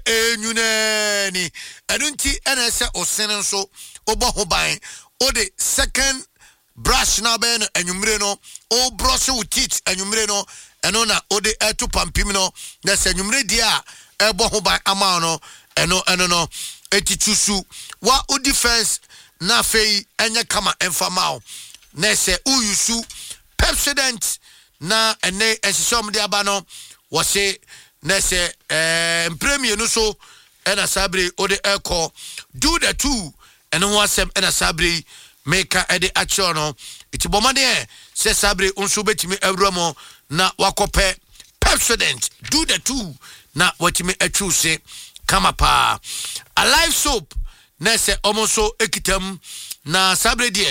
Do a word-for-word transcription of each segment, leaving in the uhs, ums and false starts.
enyunani enunti ene se osene nso obo ho ban o de second brush na be no enwumre no o brush with teeth enwumre no eno na o de eto pampim no na se enwumre dia a ebo ho ban ama no eno eno no etitusu wa o defense na fei enye kama enfamao na se uyusu Pepsodent na ene esisom de aba no wo se na se eh premier no so ena sabre o de eko do the two eno ho asem ena sabre meka ede acho no iti bomade se sabre unso betimi awramo na wakope Pepsodent do the two na watimi atwu se kama pa Alive soap na se omoso ekitam na sabre de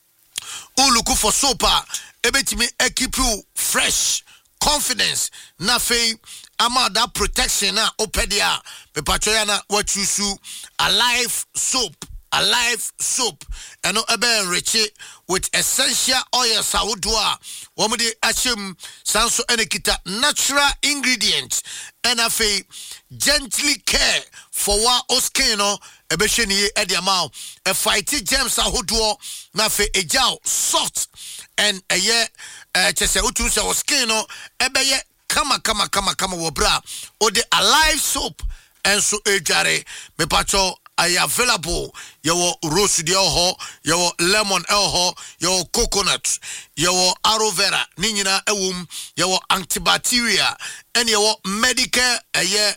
uluku for soap ebetimi ekeep you fresh confidence na fei ama that protection na opedia me patroya na what you su Alive soap Alive soap eno ebe enrich with essential oils awodua wo de ahyem sanso enekita natural ingredients and afi gently care for wa skin no ebe hweniye e dia ma e fight germs ahodo na afi ejao soft and eye eh chese utu se skin no ebe ye kama kama kama kama wo bra o de Alive soap enso ejare me pacho I available your rose de ho your lemon elho your coconut your aloe vera ni nyina ewum your antibacteria and your medical eye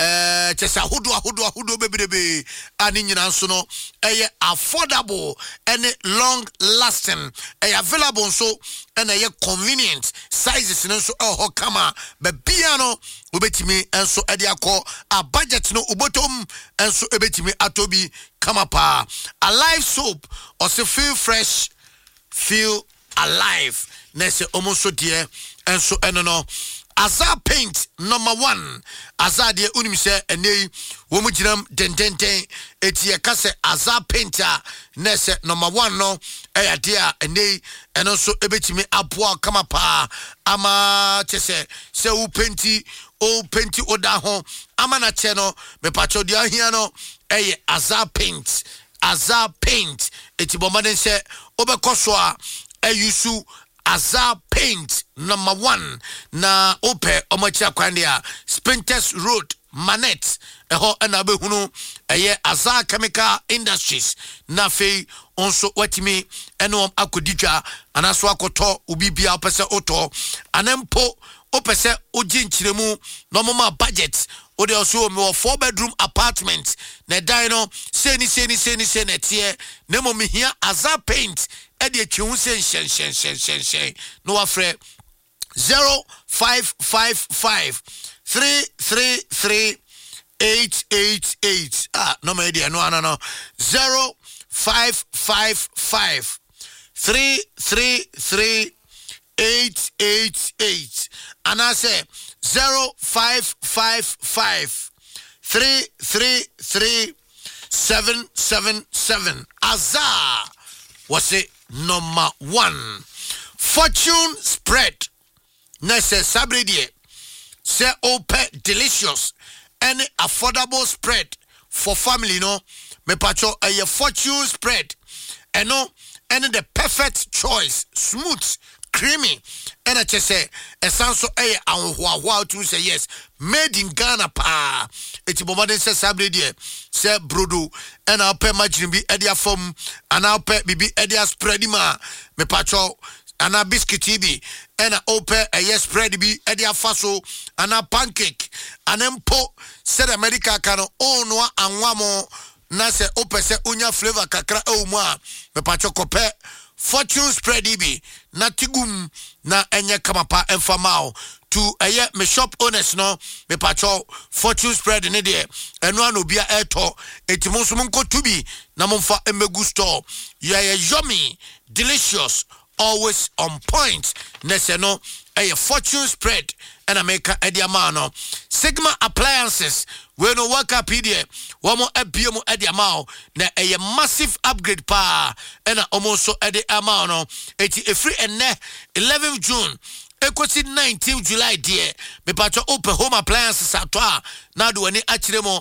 eh chesa hodo hodo hodo bebedebe ani nyina nso no eye affordable and long lasting eye available so and eye convenient sizes nso elho kama be bia no obetimi enso ade akọ a budget no obotom enso ebetimi atobi kama pa Alive soap or se feel fresh feel alive nese omoso die enso enono Azar paint number one Azar de unim se enei wo mu ginam dendenten etie ka se Azar painter nese number one no eya de a enei eno so ebetimi aboa kama pa ama chese se u painti o painti oda ho ama na che no me pacho de ahia no eye Azar paint Azar paint eti bomade se obekoso a eyusu Azar paint number one na ope omachi akwandia Spinters Road Manet eho na behunu eye Azar Chemical Industries na fei onso watimi eno akodidwa anaso akoto ubibia opese oto anempo opese oji nchiremu no mama budget o de also me four bedroom apartment na dino seni seni seni seni tie na mo mehia Azar paint e de twu sen shen shen shen shen shen no afre zero five five five three three three eight eight eight ah no me dia no no no zero five five five three three three eight eight eight and I say zero five five five three three three seven seven seven Azar was it number one fortune spread nese sabredie say ope delicious and affordable spread for family no me pacho a fortune spread and no and the perfect choice smooth creamy and I just say a sanso a and to say yes made in Ghana pa it's bomade says sabredie say brodo and I'll pay margin be edia form and I'll pay bibi edia spread ma me pacho and a biscuit T V and a open a yes spread be edia faso and a pancake and then po said America can oh no and one more na se open se unya flavor kakra o ma me pacho kope fortune spread ibi na tigum na enye kamapa enfamao to aye me shop owners no me pacho fortune spread ne de eno anobia eto etimonso monko tubi na momfa emegu store you are yummy delicious always on point nese no aye fortune spread and America ediamano Sigma appliances we no work up here womo ebiemu ediamao na a massive upgrade pa and almost so edi amano eti a free and eleventh June Ekosi nineteenth July dear me pacho open home appliances atwa na do ani achiremo